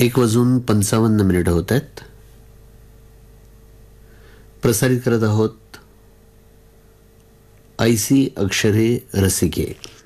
1:55 होत आहेत. प्रसारित करत आहोत ऐसी अक्षरे रसिके.